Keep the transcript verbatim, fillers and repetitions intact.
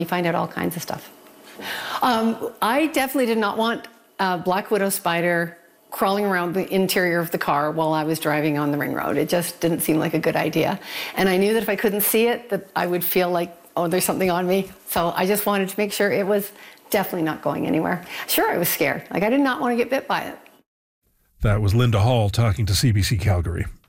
You find out all kinds of stuff. Um, I definitely did not want a black widow spider crawling around the interior of the car while I was driving on the ring road. It just didn't seem like a good idea. And I knew that if I couldn't see it, that I would feel like, oh, there's something on me. So I just wanted to make sure it was definitely not going anywhere. Sure, I was scared. Like, I did not want to get bit by it. That was Linda Hall talking to C B C Calgary.